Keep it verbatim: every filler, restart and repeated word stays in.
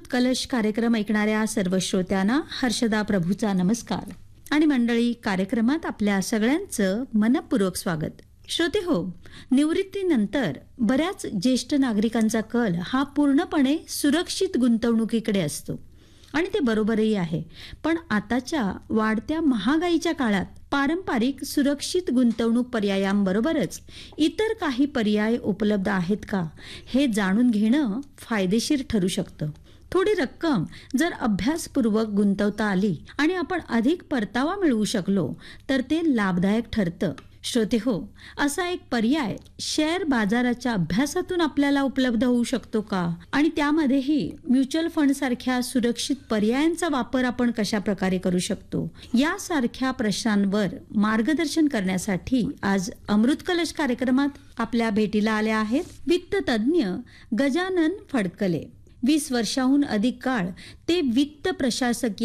अमृत कलश कार्यक्रम ऐकणाऱ्या सर्व श्रोत्यांना हर्षदा प्रभूचा नमस्कार आणि मंडळी, कार्यक्रमात आपल्या सगळ्यांचं मनपूर्वक स्वागत. श्रोते हो, निवृत्तीनंतर बऱ्याच ज्येष्ठ नागरिकांचा कल हा पूर्णपणे सुरक्षित गुंतवणुकीकडे असतो आणि ते बरोबरही आहे. पण आताच्या वाढत्या महागाईच्या काळात पारंपरिक सुरक्षित गुंतवणूक पर्यायांबरोबरच इतर काही पर्याय उपलब्ध आहेत का, हे जाणून घेणं फायदेशीर ठरू शकतं. थोडी रक्कम जर अभ्यासपूर्वक गुंतवता आली आणि आपण अधिक परतावा मिळवू शकलो तर ते लाभदायक ठरतं. श्रोते हो, असा एक पर्याय शेअर बाजाराच्या अभ्यासातून आपल्याला उपलब्ध होऊ शकतो का, आणि त्यामध्येही म्युच्युअल फंड सारख्या सुरक्षित पर्यायांचा वापर आपण कशा प्रकारे करू शकतो, यासारख्या प्रश्नांवर मार्गदर्शन करण्यासाठी आज अमृत कलश कार्यक्रमात आपल्या भेटीला आले आहेत वित्त तज्ञ गजानन फडकले. वीस वर्षाहून अधिक काळ ते वित्त प्रशासकीय